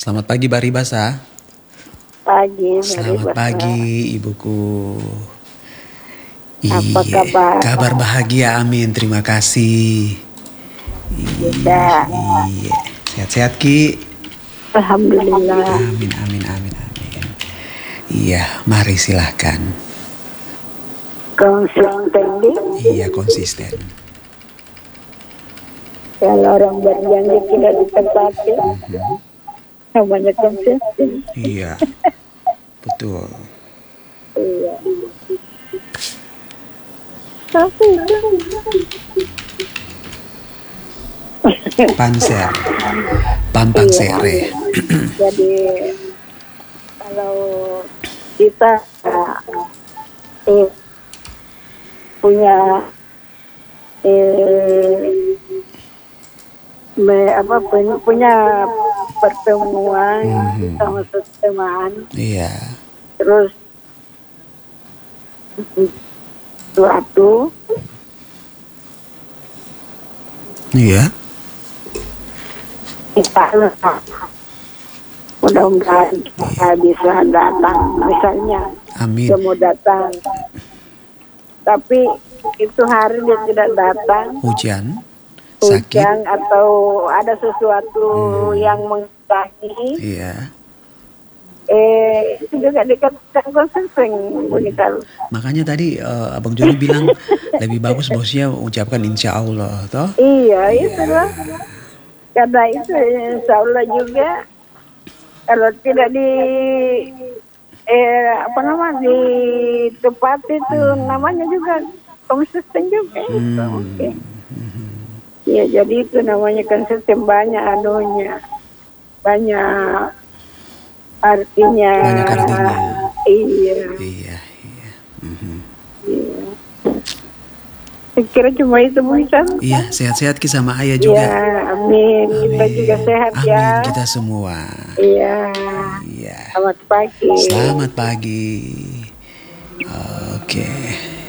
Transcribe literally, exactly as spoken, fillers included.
Selamat pagi Baribasa. Pagi, Selamat Baribasa. pagi ibuku. Apa Iya, kabar? kabar bahagia, amin. Terima kasih. Iya, Juga. iya. Sehat-sehat Ki. Alhamdulillah. Amin, amin, amin, amin. Iya, mari silahkan. Konsisten. Iya, konsisten. Kalau orang berjanji tidak ditepati, Mhm. namanya konsisten. Iya, betul. Iya. Tapi Panser, Pampang Sere. jadi kalau kita eh, punya eh, me, apa punya, punya pertemuan Mhm. sama teman, Iya, terus suatu iya. kita mudah-mudahan kita bisa datang, misalnya Amin. dia mau datang tapi itu hari dia tidak datang, Hujan, sakit. hujan atau ada sesuatu Hmm. yang menghalangi, Iya. eh itu juga dikatakan konsisten begitu. Makanya tadi uh, Abang Joni bilang lebih bagus bosnya ucapkan insya Allah, toh? Iya, Iya. itulah. Karena itu insya Allah juga kalau tidak di eh apa namanya ditepati itu namanya juga konsisten juga. Itu. Hmm. Oke. Ya jadi itu namanya konsisten, banyak anunya, banyak artinya. Banyak artinya. Iya. Iya, iya. Mhm. Iya. Saya kira cuma itu bukan? Iya, sehat-sehat Ki sama Ayah juga. Ya, amin. Kita Amin. juga sehat Amin, ya. kita semua. Iya. Iya. Selamat pagi. Selamat pagi. Oke.